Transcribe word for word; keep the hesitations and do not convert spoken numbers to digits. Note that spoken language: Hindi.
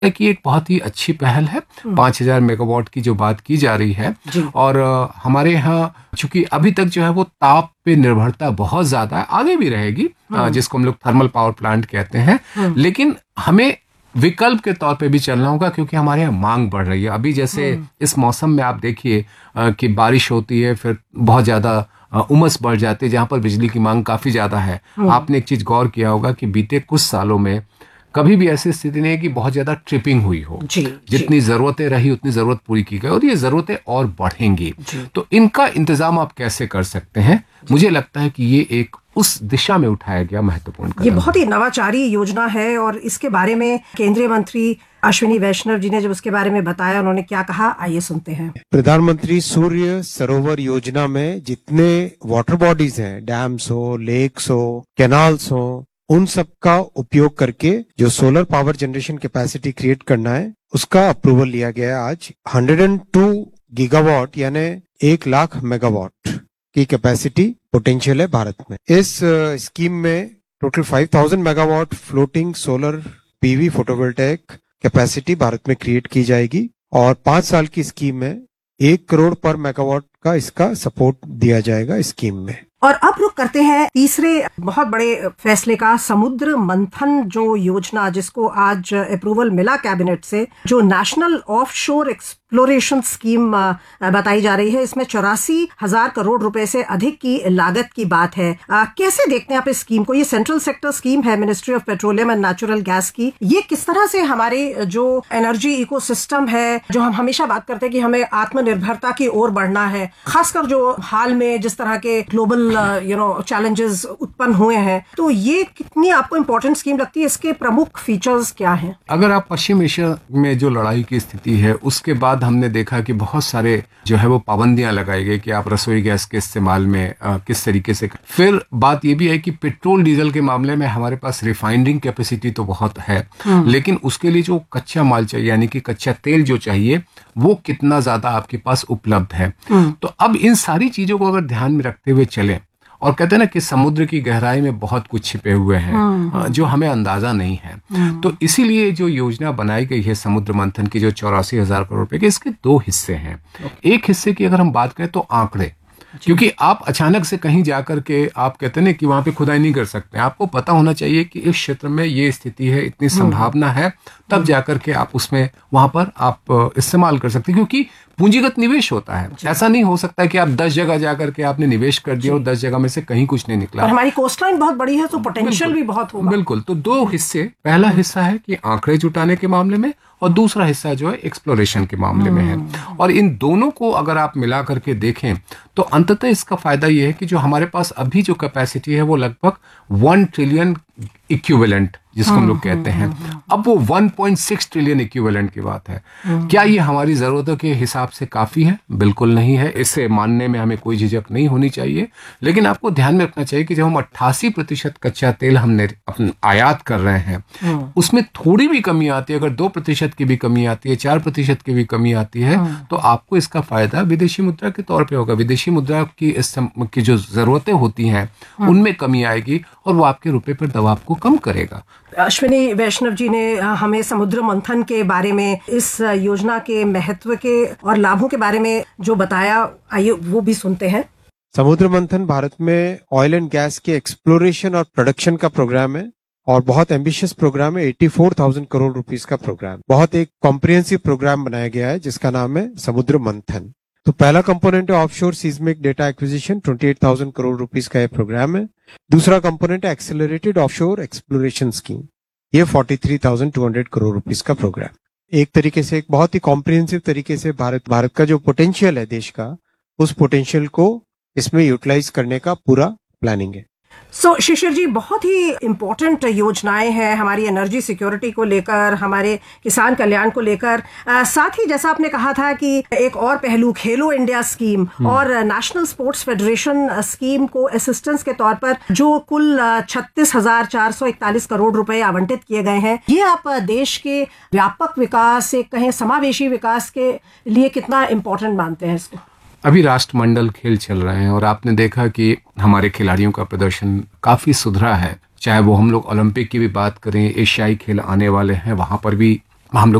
है कि एक बहुत ही अच्छी पहल है। पाँच हजार मेगावाट की जो बात की जा रही है, और हमारे यहाँ चूंकि अभी तक जो है वो ताप पे निर्भरता बहुत ज्यादा है, आगे भी रहेगी, जिसको हम लोग थर्मल पावर प्लांट कहते हैं, लेकिन हमें विकल्प के तौर पे भी चलना होगा, क्योंकि हमारे यहाँ मांग बढ़ रही है। अभी जैसे इस मौसम में आप देखिए कि बारिश होती है, फिर बहुत ज्यादा उमस बढ़ जाती है, जहां पर बिजली की मांग काफी ज्यादा है। आपने एक चीज गौर किया होगा कि बीते कुछ सालों में कभी भी ऐसी स्थिति नहीं है कि बहुत ज्यादा ट्रिपिंग हुई हो। जी, जितनी जी. जरूरतें रही उतनी जरूरत पूरी की गई, और ये जरूरतें और बढ़ेंगी। तो इनका इंतजाम आप कैसे कर सकते हैं? मुझे लगता है कि ये एक उस दिशा में उठाया गया महत्वपूर्ण कदम। ये बहुत ही नवाचारी योजना है, और इसके बारे में केंद्रीय मंत्री अश्विनी वैष्णव जी ने जब उसके बारे में बताया, उन्होंने क्या कहा, आइए सुनते हैं। प्रधानमंत्री सूर्य सरोवर योजना में जितने वाटर बॉडीज हैं, डैम्स हो, लेक्स हो, कैनाल्स हो, उन सब का उपयोग करके जो solar power generation capacity create करना है, उसका अप्रूवल लिया गया है आज। एक सौ दो गीगावाट यानी एक लाख मेगावाट की कैपेसिटी पोटेंशियल है भारत में। इस स्कीम में टोटल पाँच हज़ार megawatt floating solar PV photovoltaic capacity Bharat में क्रिएट की जाएगी, और पांच साल की स्कीम में एक करोड़ पर मेगावाट का इसका सपोर्ट दिया जाएगा स्कीम में। और अब रुक करते हैं तीसरे बहुत बड़े फैसले का, समुद्र मंथन जो योजना, जिसको आज अप्रूवल मिला कैबिनेट से, जो नेशनल ऑफशोर एक्सप्लोरेशन स्कीम बताई जा रही है। इसमें चौरासी हजार करोड़ रुपए से अधिक की लागत की बात है। आ, कैसे देखते हैं आप इस स्कीम को? ये सेंट्रल सेक्टर स्कीम है ministry of petroleum and natural gas की। ये किस तरह से हमारे जो एनर्जी इकोसिस्टम है, जो हम हमेशा बात करते हैं कि हमें आत्मनिर्भरता की ओर बढ़ना है, खासकर जो हाल में जिस तरह के ग्लोबल यू नो चैलेंजेस उत्पन्न हुए हैं, तो ये कितनी आपको इम्पोर्टेंट स्कीम लगती है? इसके प्रमुख फीचर्स क्या हैं? अगर आप पश्चिम एशिया में जो लड़ाई की स्थिति है, उसके बाद हमने देखा कि बहुत सारे जो है वो पाबंदियां लगाई गई कि आप रसोई गैस के इस्तेमाल में आ, किस तरीके से। फिर बात ये भी है कि पेट्रोल डीजल के मामले में हमारे पास रिफाइनरिंग कैपेसिटी तो बहुत है, लेकिन उसके लिए जो कच्चा माल चाहिए, यानी कि कच्चा तेल जो चाहिए, वो कितना ज्यादा आपके पास उपलब्ध है। तो अब इन सारी चीजों को अगर ध्यान में रखते हुए चलें, और कहते हैं ना कि समुद्र की गहराई में बहुत कुछ छिपे हुए हैं जो हमें अंदाजा नहीं है, तो इसीलिए जो योजना बनाई गई है समुद्र मंथन की, जो चौरासी हजार करोड़ रुपए के, इसके दो हिस्से हैं। एक हिस्से की अगर हम बात करें तो आंकड़े, क्योंकि आप अचानक से कहीं जाकर के आप कहते हैं ना कि वहां पे खुदाई नहीं कर सकते। आपको पता होना चाहिए कि इस क्षेत्र में ये स्थिति है, इतनी संभावना है, तब जाकर के आप उसमें वहां पर आप इस्तेमाल कर सकते हैं, क्योंकि पूंजीगत निवेश होता है। ऐसा नहीं हो सकता कि आप दस जगह जाकर के आपने निवेश कर दिया और दस जगह में से कहीं कुछ नहीं निकला। और हमारी कोस्टलाइन बहुत बड़ी है, तो पोटेंशियल भी बहुत होगा। बिल्कुल। तो दो हिस्से, पहला हिस्सा है कि आंकड़े जुटाने के मामले में, और दूसरा हिस्सा जो है एक्सप्लोरेशन के मामले में है। और इन दोनों को अगर आप मिला करके देखें तो अंततः इसका फायदा ये है कि जो हमारे पास अभी जो कैपेसिटी है वो लगभग वन ट्रिलियन इक्विवेलेंट जिसको हम लोग कहते हैं, अब वो one point six trillion equivalent की बात है। क्या ये हमारी जरूरतों के हिसाब से काफी है? बिल्कुल नहीं है। इसे मानने में हमें कोई झिझक नहीं होनी चाहिए, लेकिन आपको ध्यान में रखना चाहिए कि जब हम अट्ठासी प्रतिशत कच्चा तेल हमने अपने आयात कर रहे हैं, उसमें थोड़ी भी कमी आती है, अगर दो प्रतिशत की भी कमी आती है, चार प्रतिशत की भी कमी आती है, तो आपको इसका फायदा विदेशी मुद्रा के तौर पर होगा। विदेशी मुद्रा की इस की जो जरूरतें होती हैं उनमें कमी आएगी, और वो आपके रुपए पर दबाव को कम करेगा। अश्विनी वैष्णव जी ने हमें समुद्र मंथन के बारे में, इस योजना के महत्व के और लाभों के बारे में जो बताया, आइए वो भी सुनते हैं। समुद्र मंथन भारत में ऑयल एंड गैस के एक्सप्लोरेशन और प्रोडक्शन का प्रोग्राम है, और बहुत एम्बिशियस प्रोग्राम है। चौरासी हज़ार करोड़ रुपीस का प्रोग्राम, बहुत एक कॉम्प्रिहेंसिव प्रोग्राम बनाया गया है जिसका नाम है समुद्र मंथन। तो पहला कंपोनेंट है ऑफशोर सीस्मिक डेटा एक्विजिशन, अट्ठाईस हज़ार करोड़ रुपीस का ये प्रोग्राम है। दूसरा कंपोनेंट है एक्सेलरेटेड ऑफशोर एक्सप्लोरेशन स्कीम, ये तैंतालीस हज़ार दो सौ करोड़ रुपीस का प्रोग्राम। एक तरीके से एक बहुत ही कॉम्प्रिहेंसिव तरीके से भारत भारत का जो पोटेंशियल है देश का, उस पोटेंशियल को इसमें यूटिलाइज करने का पूरा प्लानिंग है। सो so, शिशिर जी, बहुत ही इम्पोर्टेंट योजनाएं हैं हमारी एनर्जी सिक्योरिटी को लेकर, हमारे किसान कल्याण को लेकर। आ, साथ ही जैसा आपने कहा था कि एक और पहलू खेलो इंडिया स्कीम और नेशनल स्पोर्ट्स फेडरेशन स्कीम को असिस्टेंस के तौर पर जो कुल छत्तीस हजार चार सौ इकतालीस करोड़ रुपए आवंटित किए गए हैं, ये आप देश के व्यापक विकास, एक कहें समावेशी विकास के लिए कितना इम्पोर्टेंट मानते हैं इसको? अभी राष्ट्रमंडल खेल चल रहे हैं, और आपने देखा कि हमारे खिलाड़ियों का प्रदर्शन काफी सुधरा है। चाहे वो हम लोग ओलंपिक की भी बात करें, एशियाई खेल आने वाले हैं, वहां पर भी हम लोग